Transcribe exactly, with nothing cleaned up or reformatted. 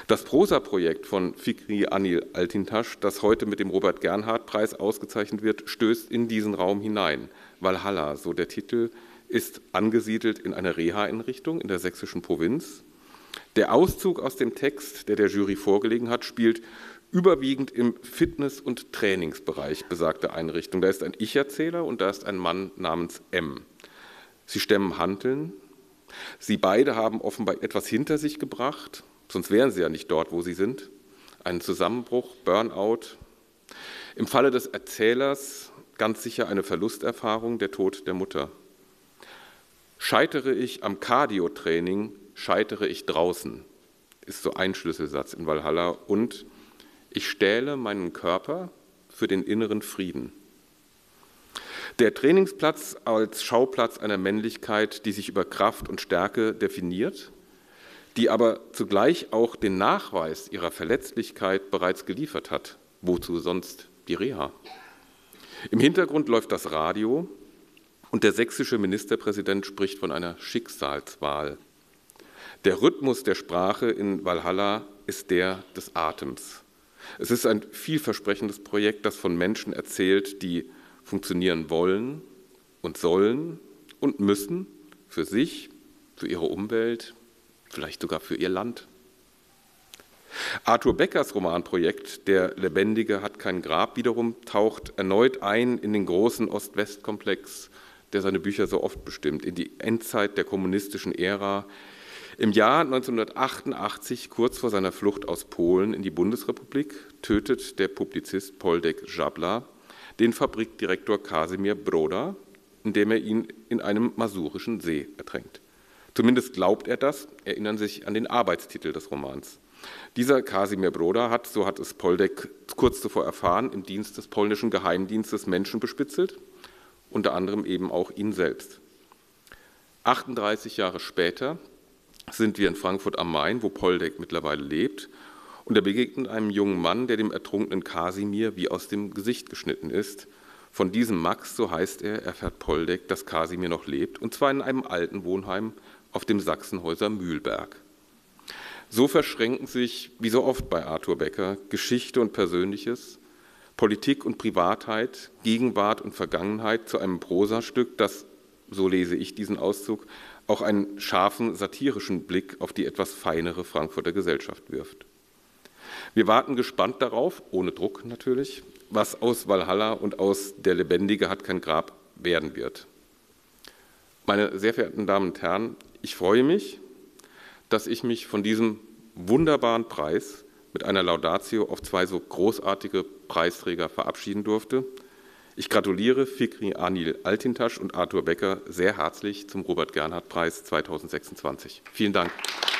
Das Prosaprojekt von Fikri Anil Altintasch, das heute mit dem Robert-Gernhardt-Preis ausgezeichnet wird, stößt in diesen Raum hinein. Walhalla, so der Titel, ist angesiedelt in einer Reha-Einrichtung in der sächsischen Provinz. Der Auszug aus dem Text, der der Jury vorgelegen hat, spielt überwiegend im Fitness- und Trainingsbereich besagter Einrichtung. Da ist ein Ich-Erzähler und da ist ein Mann namens M. Sie stemmen Hanteln. Sie beide haben offenbar etwas hinter sich gebracht, sonst wären sie ja nicht dort, wo sie sind. Einen Zusammenbruch, Burnout. Im Falle des Erzählers ganz sicher eine Verlusterfahrung, der Tod der Mutter. Scheitere ich am Cardio-Training, scheitere ich draußen, ist so ein Schlüsselsatz in Walhalla. Und ich stähle meinen Körper für den inneren Frieden. Der Trainingsplatz als Schauplatz einer Männlichkeit, die sich über Kraft und Stärke definiert, die aber zugleich auch den Nachweis ihrer Verletzlichkeit bereits geliefert hat. Wozu sonst die Reha? Im Hintergrund läuft das Radio und der sächsische Ministerpräsident spricht von einer Schicksalswahl. Der Rhythmus der Sprache in Walhalla ist der des Atems. Es ist ein vielversprechendes Projekt, das von Menschen erzählt, die funktionieren wollen und sollen und müssen für sich, für ihre Umwelt, vielleicht sogar für ihr Land. Arthur Beckers Romanprojekt Der Lebendige hat kein Grab wiederum taucht erneut ein in den großen Ost-West-Komplex, der seine Bücher so oft bestimmt, in die Endzeit der kommunistischen Ära. Im Jahr neunzehnhundertachtundachtzig, kurz vor seiner Flucht aus Polen in die Bundesrepublik, tötet der Publizist Poldek Żabla den Fabrikdirektor Kasimir Broda, indem er ihn in einem masurischen See ertränkt. Zumindest glaubt er das, erinnern sich an den Arbeitstitel des Romans. Dieser Kasimir Broda hat, so hat es Poldek kurz zuvor erfahren, im Dienst des polnischen Geheimdienstes Menschen bespitzelt, unter anderem eben auch ihn selbst. achtunddreißig Jahre später sind wir in Frankfurt am Main, wo Poldek mittlerweile lebt, und er begegnet einem jungen Mann, der dem ertrunkenen Kasimir wie aus dem Gesicht geschnitten ist. Von diesem Max, so heißt er, erfährt Poldek, dass Kasimir noch lebt, und zwar in einem alten Wohnheim auf dem Sachsenhäuser Mühlberg. So verschränken sich, wie so oft bei Arthur Becker, Geschichte und Persönliches, Politik und Privatheit, Gegenwart und Vergangenheit zu einem Prosastück, das, so lese ich diesen Auszug, auch einen scharfen, satirischen Blick auf die etwas feinere Frankfurter Gesellschaft wirft. Wir warten gespannt darauf, ohne Druck natürlich, was aus Walhalla und aus Der Lebendige hat kein Grab werden wird. Meine sehr verehrten Damen und Herren, ich freue mich, dass ich mich von diesem wunderbaren Preis mit einer Laudatio auf zwei so großartige Preisträger verabschieden durfte. Ich gratuliere Fikri Anil Altintasch und Arthur Becker sehr herzlich zum Robert-Gernhardt-Preis zweitausendsechsundzwanzig. Vielen Dank.